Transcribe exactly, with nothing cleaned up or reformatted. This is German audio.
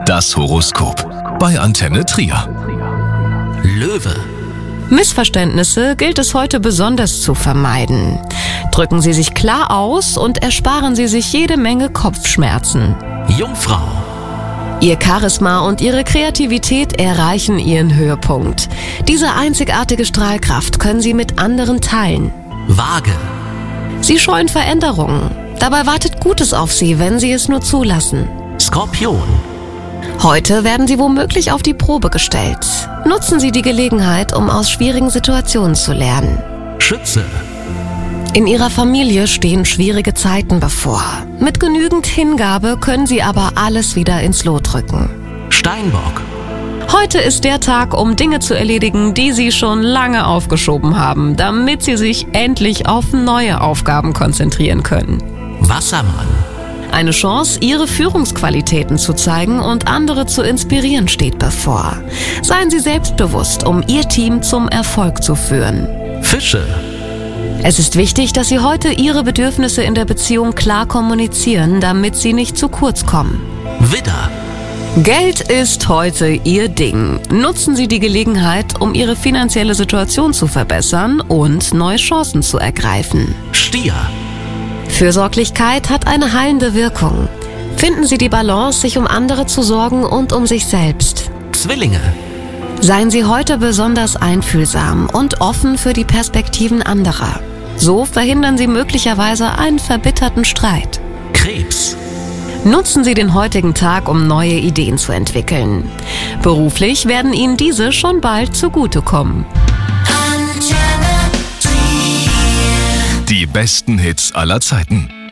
Das Horoskop bei Antenne Trier. Löwe. Missverständnisse gilt es heute besonders zu vermeiden. Drücken Sie sich klar aus und ersparen Sie sich jede Menge Kopfschmerzen. Jungfrau. Ihr Charisma und Ihre Kreativität erreichen ihren Höhepunkt. Diese einzigartige Strahlkraft können Sie mit anderen teilen. Waage. Sie scheuen Veränderungen. Dabei wartet Gutes auf Sie, wenn Sie es nur zulassen. Skorpion. Heute werden Sie womöglich auf die Probe gestellt. Nutzen Sie die Gelegenheit, um aus schwierigen Situationen zu lernen. Schütze. In Ihrer Familie stehen schwierige Zeiten bevor. Mit genügend Hingabe können Sie aber alles wieder ins Lot rücken. Steinbock. Heute ist der Tag, um Dinge zu erledigen, die Sie schon lange aufgeschoben haben, damit Sie sich endlich auf neue Aufgaben konzentrieren können. Wassermann. Eine Chance, Ihre Führungsqualitäten zu zeigen und andere zu inspirieren, steht bevor. Seien Sie selbstbewusst, um Ihr Team zum Erfolg zu führen. Fische. Es ist wichtig, dass Sie heute Ihre Bedürfnisse in der Beziehung klar kommunizieren, damit sie nicht zu kurz kommen. Widder. Geld ist heute Ihr Ding. Nutzen Sie die Gelegenheit, um Ihre finanzielle Situation zu verbessern und neue Chancen zu ergreifen. Stier. Fürsorglichkeit hat eine heilende Wirkung. Finden Sie die Balance, sich um andere zu sorgen und um sich selbst. Zwillinge. Seien Sie heute besonders einfühlsam und offen für die Perspektiven anderer. So verhindern Sie möglicherweise einen verbitterten Streit. Krebs. Nutzen Sie den heutigen Tag, um neue Ideen zu entwickeln. Beruflich werden Ihnen diese schon bald zugutekommen. Die besten Hits aller Zeiten.